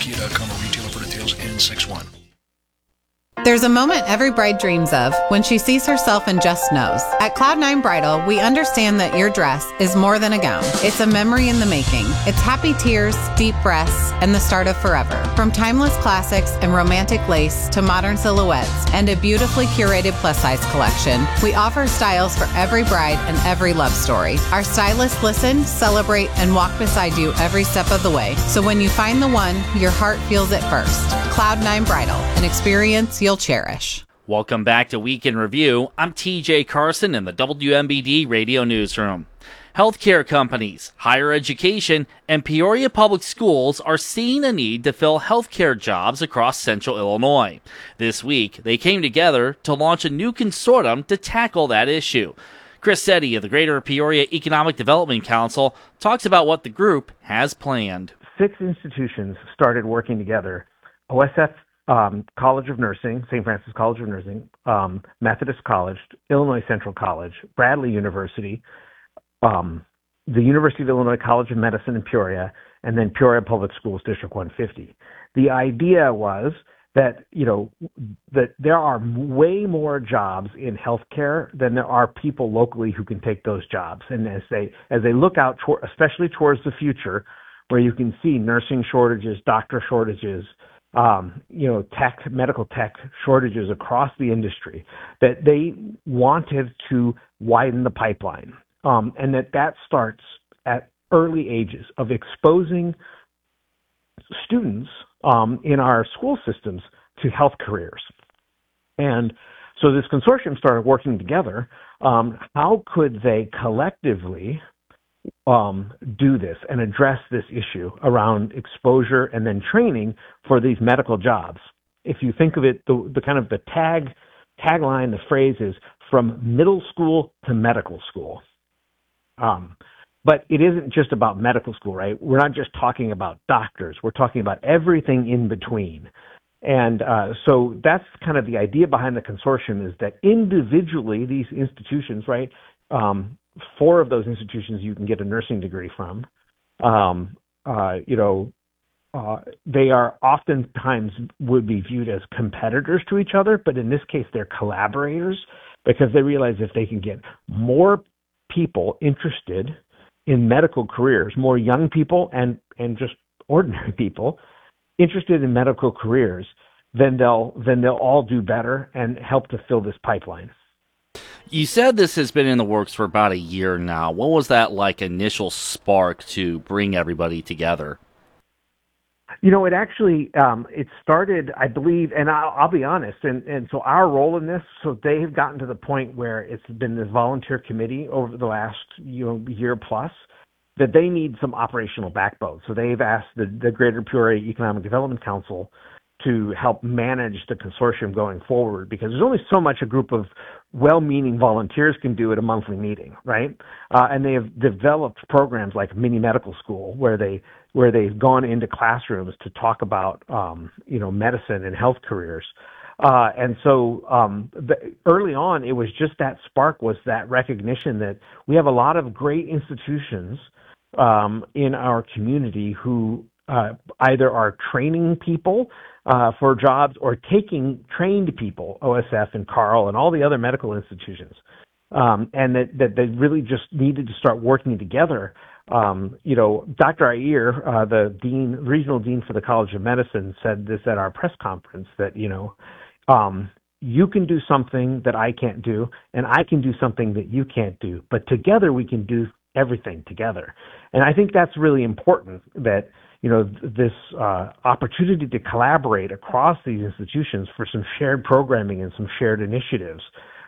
IKEA.com or retailer for details N61. There's a moment every bride dreams of when she sees herself and just knows. At Cloud9 Bridal, we understand that your dress is more than a gown. It's a memory in the making. It's happy tears, deep breaths, and the start of forever. From timeless classics and romantic lace to modern silhouettes and a beautifully curated plus-size collection, we offer styles for every bride and every love story. Our stylists listen, celebrate, and walk beside you every step of the way. So when you find the one, your heart feels it first. Cloud9 Bridal, an experience you'll cherish. Welcome back to Week in Review. I'm TJ Carson in the WMBD Radio Newsroom. Healthcare companies, higher education, and Peoria Public Schools are seeing a need to fill healthcare jobs across central Illinois. This week, they came together to launch a new consortium to tackle that issue. Chris Setti of the Greater Peoria Economic Development Council talks about what the group has planned. 6 institutions started working together. OSF College of Nursing, St. Francis College of Nursing, Methodist College, Illinois Central College, Bradley University, the University of Illinois College of Medicine in Peoria, and then Peoria Public Schools District 150. The idea was that, that there are way more jobs in healthcare than there are people locally who can take those jobs. And as they look out, especially towards the future, where you can see nursing shortages, doctor shortages, medical tech shortages across the industry, that they wanted to widen the pipeline. And that starts at early ages of exposing students in our school systems to health careers. And so this consortium started working together. How could they collectively do this and address this issue around exposure and then training for these medical jobs? If you think of it, the kind of the tagline, the phrase is from middle school to medical school. But it isn't just about medical school, right? We're not just talking about doctors. We're talking about everything in between. And so that's kind of the idea behind the consortium, is that individually these institutions, right, 4 of those institutions you can get a nursing degree from. They are oftentimes would be viewed as competitors to each other, but in this case, they're collaborators, because they realize if they can get more people interested in medical careers, more young people and just ordinary people interested in medical careers, then they'll all do better and help to fill this pipeline. You said this has been in the works for about a year now. What was that initial spark to bring everybody together? It actually, it started, I believe, and I'll be honest, and so our role in this, so they have gotten to the point where it's been this volunteer committee over the last, year plus, that they need some operational backbone. So they've asked the Greater Peoria Economic Development Council to help manage the consortium going forward, because there's only so much a group of well-meaning volunteers can do at a monthly meeting, right? And they have developed programs like Mini Medical School, where they've gone into classrooms to talk about medicine and health careers. And so early on, it was just that spark, was that recognition that we have a lot of great institutions in our community who either are training people for jobs or taking trained people, OSF and Carl and all the other medical institutions, and that they really just needed to start working together. Dr. Iyer, the regional dean for the College of Medicine, said this at our press conference, that, you can do something that I can't do, and I can do something that you can't do, but together we can do everything together. And I think that's really important, that this opportunity to collaborate across these institutions for some shared programming and some shared initiatives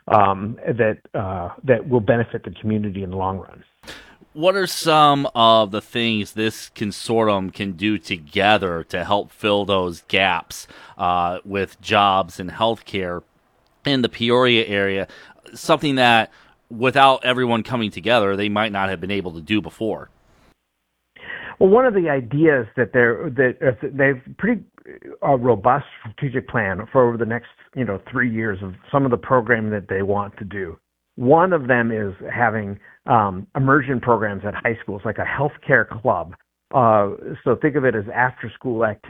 that will benefit the community in the long run. What are some of the things this consortium can do together to help fill those gaps with jobs and healthcare in the Peoria area? Something that, without everyone coming together, they might not have been able to do before. Well, one of the ideas that they've pretty robust strategic plan for over the next 3 years of some of the programming that they want to do. One of them is having immersion programs at high schools, like a healthcare club. So think of it as after-school activities